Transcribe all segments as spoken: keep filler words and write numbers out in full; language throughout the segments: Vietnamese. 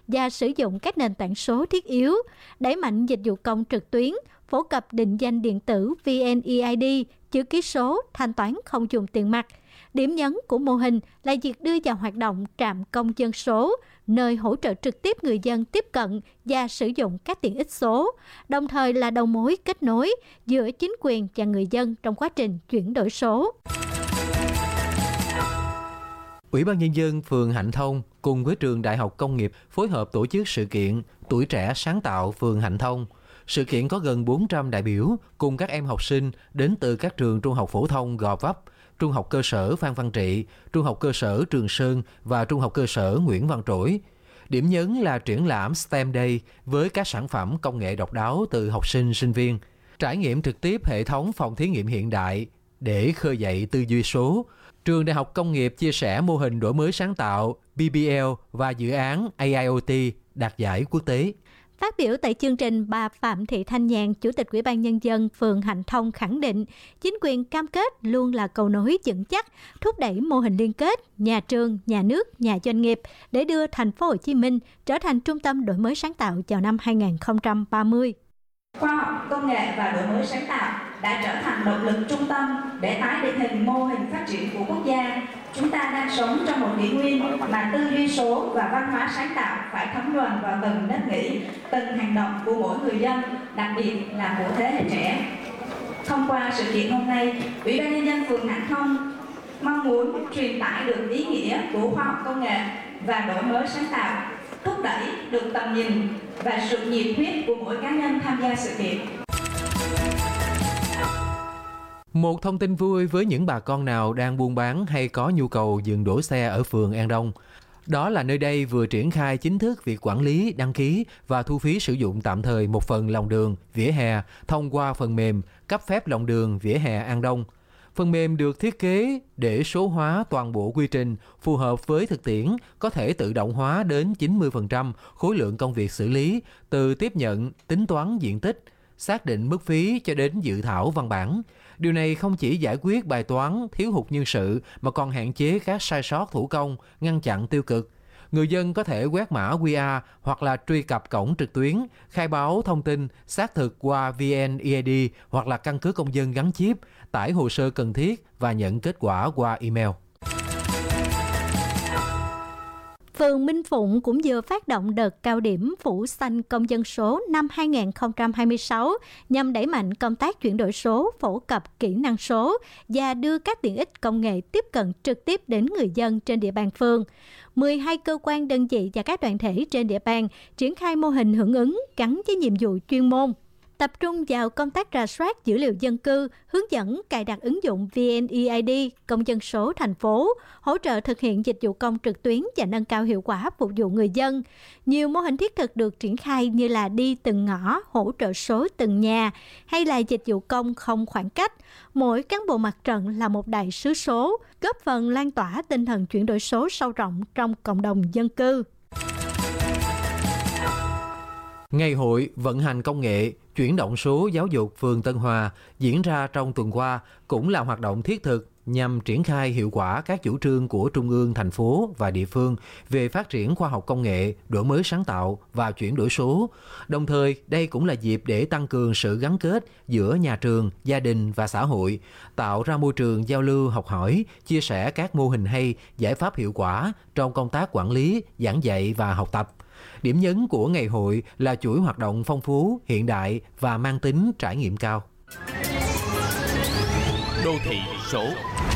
và sử dụng các nền tảng số thiết yếu, đẩy mạnh dịch vụ công trực tuyến, phổ cập định danh điện tử vê en e i đê, chữ ký số, thanh toán không dùng tiền mặt. Điểm nhấn của mô hình là việc đưa vào hoạt động trạm công dân số, nơi hỗ trợ trực tiếp người dân tiếp cận và sử dụng các tiện ích số, đồng thời là đầu mối kết nối giữa chính quyền và người dân trong quá trình chuyển đổi số. Ủy ban Nhân dân phường Hạnh Thông cùng với Trường Đại học Công nghiệp phối hợp tổ chức sự kiện Tuổi trẻ sáng tạo phường Hạnh Thông. Sự kiện có gần bốn trăm đại biểu cùng các em học sinh đến từ các trường trung học phổ thông Gò Vấp, Trung học cơ sở Phan Văn Trị, Trung học cơ sở Trường Sơn và Trung học cơ sở Nguyễn Văn Trỗi. Điểm nhấn là triển lãm STEM Day với các sản phẩm công nghệ độc đáo từ học sinh, sinh viên. Trải nghiệm trực tiếp hệ thống phòng thí nghiệm hiện đại để khơi dậy tư duy số. Trường Đại học Công nghiệp chia sẻ mô hình đổi mới sáng tạo bê bê lờ và dự án a i o tê đạt giải quốc tế. Phát biểu tại chương trình, bà Phạm Thị Thanh Nhàn, Chủ tịch Ủy ban Nhân dân phường Hạnh Thông khẳng định, chính quyền cam kết luôn là cầu nối vững chắc, thúc đẩy mô hình liên kết nhà trường, nhà nước, nhà doanh nghiệp để đưa thành phố Hồ Chí Minh trở thành trung tâm đổi mới sáng tạo vào năm hai nghìn không trăm ba mươi. Khoa học, công nghệ và đổi mới sáng tạo đã trở thành động lực trung tâm để tái định hình mô hình phát triển của quốc gia. Chúng ta đang sống trong một kỷ nguyên mà tư duy số và văn hóa sáng tạo phải thấm nhuần vào từng nếp nghĩ, từng hành động của mỗi người dân, đặc biệt là của thế hệ trẻ. Thông qua sự kiện hôm nay, Ủy ban Nhân dân phường Hạnh Thông mong muốn truyền tải được ý nghĩa của khoa học công nghệ và đổi mới sáng tạo, thúc đẩy được tầm nhìn và sự nhiệt huyết của mỗi cá nhân tham gia sự kiện. Một thông tin vui với những bà con nào đang buôn bán hay có nhu cầu dừng đổ xe ở phường An Đông. Đó là nơi đây vừa triển khai chính thức việc quản lý, đăng ký và thu phí sử dụng tạm thời một phần lòng đường, vỉa hè thông qua phần mềm cấp phép lòng đường, vỉa hè An Đông. Phần mềm được thiết kế để số hóa toàn bộ quy trình, phù hợp với thực tiễn, có thể tự động hóa đến chín mươi phần trăm khối lượng công việc xử lý, từ tiếp nhận, tính toán diện tích, xác định mức phí cho đến dự thảo văn bản. Điều này không chỉ giải quyết bài toán thiếu hụt nhân sự mà còn hạn chế các sai sót thủ công, ngăn chặn tiêu cực. Người dân có thể quét mã quy rờ hoặc là truy cập cổng trực tuyến, khai báo thông tin, xác thực qua vê en e i đê hoặc là căn cước công dân gắn chip, tải hồ sơ cần thiết và nhận kết quả qua email. Phường Minh Phụng cũng vừa phát động đợt cao điểm phủ xanh công dân số năm hai nghìn không trăm hai mươi sáu nhằm đẩy mạnh công tác chuyển đổi số, phổ cập kỹ năng số và đưa các tiện ích công nghệ tiếp cận trực tiếp đến người dân trên địa bàn phường. mười hai cơ quan đơn vị và các đoàn thể trên địa bàn triển khai mô hình hưởng ứng gắn với nhiệm vụ chuyên môn, tập trung vào công tác rà soát dữ liệu dân cư, hướng dẫn cài đặt ứng dụng vê en e i đê, công dân số thành phố, hỗ trợ thực hiện dịch vụ công trực tuyến và nâng cao hiệu quả phục vụ người dân. Nhiều mô hình thiết thực được triển khai như là đi từng ngõ, hỗ trợ số từng nhà, hay là dịch vụ công không khoảng cách. Mỗi cán bộ mặt trận là một đại sứ số, góp phần lan tỏa tinh thần chuyển đổi số sâu rộng trong cộng đồng dân cư. Ngày hội vận hành công nghệ, chuyển động số giáo dục phường Tân Hòa diễn ra trong tuần qua cũng là hoạt động thiết thực nhằm triển khai hiệu quả các chủ trương của Trung ương, thành phố và địa phương về phát triển khoa học công nghệ, đổi mới sáng tạo và chuyển đổi số. Đồng thời, đây cũng là dịp để tăng cường sự gắn kết giữa nhà trường, gia đình và xã hội, tạo ra môi trường giao lưu học hỏi, chia sẻ các mô hình hay, giải pháp hiệu quả trong công tác quản lý, giảng dạy và học tập. Điểm nhấn của ngày hội là chuỗi hoạt động phong phú, hiện đại và mang tính trải nghiệm cao. Đô thị số.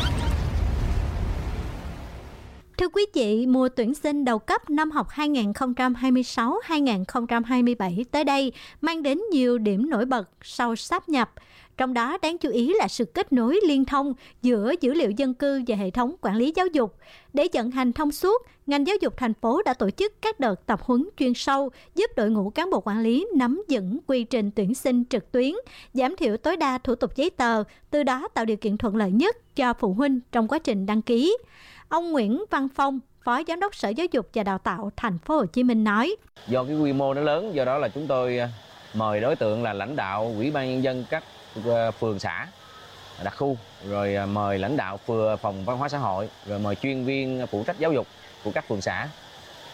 Thưa quý vị, mùa tuyển sinh đầu cấp năm học hai nghìn không trăm hai mươi sáu hai nghìn không trăm hai mươi bảy tới đây mang đến nhiều điểm nổi bật sau sáp nhập. Trong đó đáng chú ý là sự kết nối liên thông giữa dữ liệu dân cư và hệ thống quản lý giáo dục. Để vận hành thông suốt, ngành giáo dục thành phố đã tổ chức các đợt tập huấn chuyên sâu giúp đội ngũ cán bộ quản lý nắm vững quy trình tuyển sinh trực tuyến, giảm thiểu tối đa thủ tục giấy tờ, từ đó tạo điều kiện thuận lợi nhất cho phụ huynh trong quá trình đăng ký. Ông Nguyễn Văn Phong, Phó Giám đốc Sở Giáo dục và Đào tạo Thành phố Hồ Chí Minh nói: Do cái quy mô nó lớn, do đó là chúng tôi mời đối tượng là lãnh đạo Ủy ban Nhân dân các phường xã, đặc khu, rồi mời lãnh đạo phường phòng văn hóa xã hội, rồi mời chuyên viên phụ trách giáo dục của các phường xã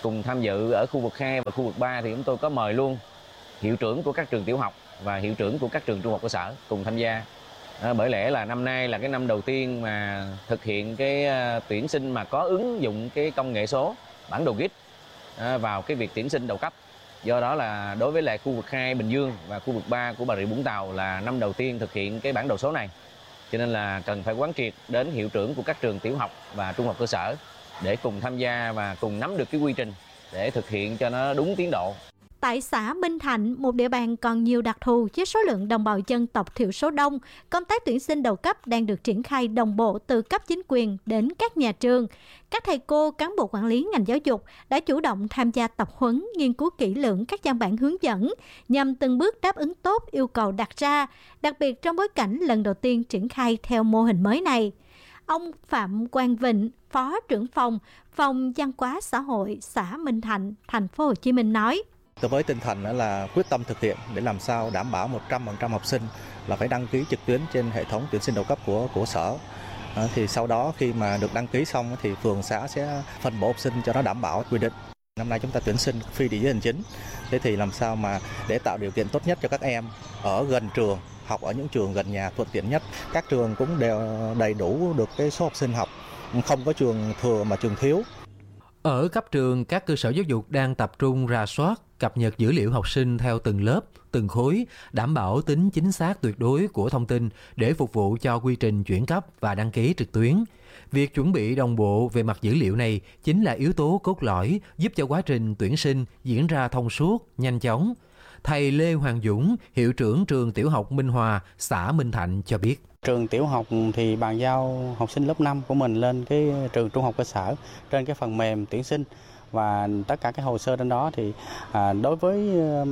cùng tham dự ở khu vực hai và khu vực ba thì chúng tôi có mời luôn hiệu trưởng của các trường tiểu học và hiệu trưởng của các trường trung học cơ sở cùng tham gia. À, bởi lẽ là năm nay là cái năm đầu tiên mà thực hiện cái uh, tuyển sinh mà có ứng dụng cái công nghệ số bản đồ giê i tê uh, vào cái việc tuyển sinh đầu cấp. Do đó là đối với lại khu vực hai Bình Dương và khu vực ba của Bà Rịa Vũng Tàu là năm đầu tiên thực hiện cái bản đồ số này. Cho nên là cần phải quán triệt đến hiệu trưởng của các trường tiểu học và trung học cơ sở để cùng tham gia và cùng nắm được cái quy trình để thực hiện cho nó đúng tiến độ. Tại xã Minh Thạnh, một địa bàn còn nhiều đặc thù với số lượng đồng bào dân tộc thiểu số đông, công tác tuyển sinh đầu cấp đang được triển khai đồng bộ từ cấp chính quyền đến các nhà trường. Các thầy cô, cán bộ quản lý ngành giáo dục đã chủ động tham gia tập huấn, nghiên cứu kỹ lưỡng các văn bản hướng dẫn nhằm từng bước đáp ứng tốt yêu cầu đặt ra, đặc biệt trong bối cảnh lần đầu tiên triển khai theo mô hình mới này. Ông Phạm Quang Vịnh, Phó trưởng phòng, Phòng Văn hóa xã hội xã Minh Thạnh, thành phố Hồ Chí Minh nói: Với tinh thần là quyết tâm thực hiện để làm sao đảm bảo một trăm phần trăm học sinh là phải đăng ký trực tuyến trên hệ thống tuyển sinh đầu cấp của của sở. À, thì sau đó khi mà được đăng ký xong thì phường xã sẽ phân bổ học sinh cho nó đảm bảo quy định. Năm nay chúng ta tuyển sinh phi địa giới hành chính. Thế thì làm sao mà để tạo điều kiện tốt nhất cho các em ở gần trường, học ở những trường gần nhà thuận tiện nhất. Các trường cũng đều đầy đủ được cái số học sinh học, không có trường thừa mà trường thiếu. Ở cấp trường, các cơ sở giáo dục đang tập trung rà soát, cập nhật dữ liệu học sinh theo từng lớp, từng khối, đảm bảo tính chính xác tuyệt đối của thông tin để phục vụ cho quy trình chuyển cấp và đăng ký trực tuyến. Việc chuẩn bị đồng bộ về mặt dữ liệu này chính là yếu tố cốt lõi giúp cho quá trình tuyển sinh diễn ra thông suốt, nhanh chóng. Thầy Lê Hoàng Dũng, hiệu trưởng trường tiểu học Minh Hòa, xã Minh Thạnh cho biết. Trường tiểu học thì bàn giao học sinh lớp năm của mình lên cái trường trung học cơ sở trên cái phần mềm tuyển sinh, và tất cả cái hồ sơ trên đó thì à, đối với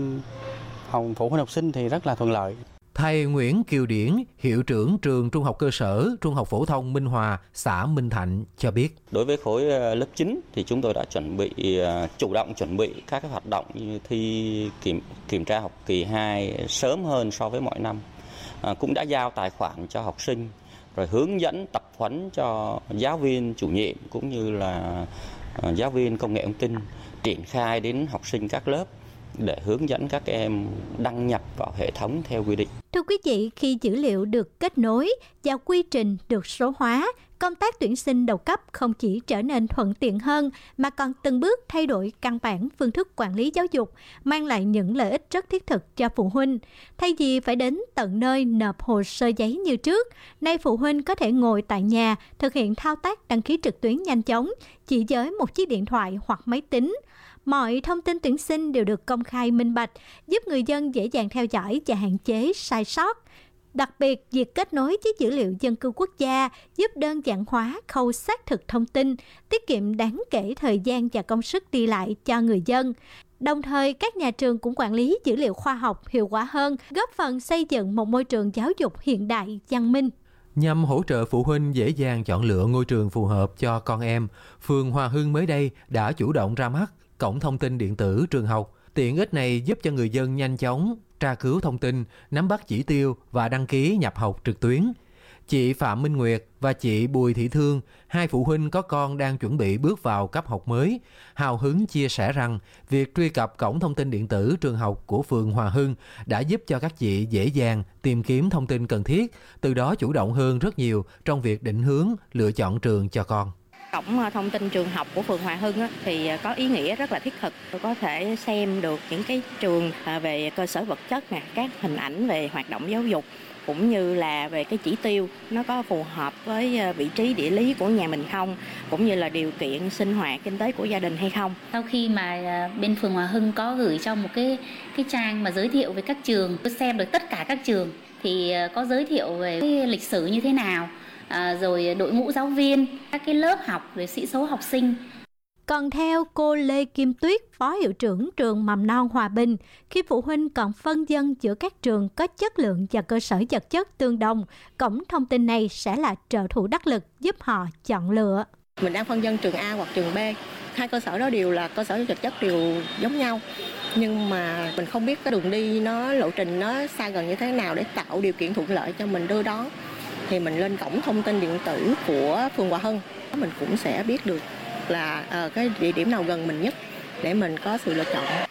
um, phụ huynh học sinh thì rất là thuận lợi. Thầy Nguyễn Kiều Điển, hiệu trưởng trường trung học cơ sở, trung học phổ thông Minh Hòa, xã Minh Thạnh cho biết. Đối với khối lớp chín thì chúng tôi đã chuẩn bị chủ động chuẩn bị các cái hoạt động như thi kiểm kiểm tra học kỳ hai sớm hơn so với mọi năm. À, cũng đã giao tài khoản cho học sinh, rồi hướng dẫn tập huấn cho giáo viên chủ nhiệm cũng như là uh, giáo viên công nghệ thông tin, triển khai đến học sinh các lớp để hướng dẫn các em đăng nhập vào hệ thống theo quy định. Thưa quý vị, khi dữ liệu được kết nối và quy trình được số hóa, công tác tuyển sinh đầu cấp không chỉ trở nên thuận tiện hơn mà còn từng bước thay đổi căn bản phương thức quản lý giáo dục, mang lại những lợi ích rất thiết thực cho phụ huynh. Thay vì phải đến tận nơi nộp hồ sơ giấy như trước, nay phụ huynh có thể ngồi tại nhà thực hiện thao tác đăng ký trực tuyến nhanh chóng chỉ với một chiếc điện thoại hoặc máy tính. Mọi thông tin tuyển sinh đều được công khai minh bạch, giúp người dân dễ dàng theo dõi và hạn chế sai sót. Đặc biệt, việc kết nối với dữ liệu dân cư quốc gia giúp đơn giản hóa khâu xác thực thông tin, tiết kiệm đáng kể thời gian và công sức đi lại cho người dân. Đồng thời, các nhà trường cũng quản lý dữ liệu khoa học hiệu quả hơn, góp phần xây dựng một môi trường giáo dục hiện đại, văn minh. Nhằm hỗ trợ phụ huynh dễ dàng chọn lựa ngôi trường phù hợp cho con em, phường Hòa Hưng mới đây đã chủ động ra mắt cổng thông tin điện tử trường học. Tiện ích này giúp cho người dân nhanh chóng tra cứu thông tin, nắm bắt chỉ tiêu và đăng ký nhập học trực tuyến. Chị Phạm Minh Nguyệt và chị Bùi Thị Thương, hai phụ huynh có con đang chuẩn bị bước vào cấp học mới, hào hứng chia sẻ rằng việc truy cập cổng thông tin điện tử trường học của phường Hòa Hưng đã giúp cho các chị dễ dàng tìm kiếm thông tin cần thiết, từ đó chủ động hơn rất nhiều trong việc định hướng, lựa chọn trường cho con. Cổng thông tin trường học của phường Hòa Hưng thì có ý nghĩa rất là thiết thực. Có thể xem được những cái trường về cơ sở vật chất, các hình ảnh về hoạt động giáo dục, cũng như là về cái chỉ tiêu nó có phù hợp với vị trí địa lý của nhà mình không, cũng như là điều kiện sinh hoạt kinh tế của gia đình hay không. Sau khi mà bên phường Hòa Hưng có gửi cho một cái cái trang mà giới thiệu về các trường, tôi xem được tất cả các trường thì có giới thiệu về cái lịch sử như thế nào, à, rồi đội ngũ giáo viên, các cái lớp học, rồi sĩ số học sinh. Còn theo cô Lê Kim Tuyết, Phó Hiệu trưởng trường Mầm non Hòa Bình, khi phụ huynh còn phân vân giữa các trường có chất lượng và cơ sở vật chất tương đồng, cổng thông tin này sẽ là trợ thủ đắc lực giúp họ chọn lựa. Mình đang phân vân trường A hoặc trường B, hai cơ sở đó đều là cơ sở vật chất đều giống nhau, nhưng mà mình không biết cái đường đi nó lộ trình nó xa gần như thế nào để tạo điều kiện thuận lợi cho mình đưa đón. Thì mình lên cổng thông tin điện tử của phường Hòa Hưng, mình cũng sẽ biết được là uh, cái địa điểm nào gần mình nhất để mình có sự lựa chọn.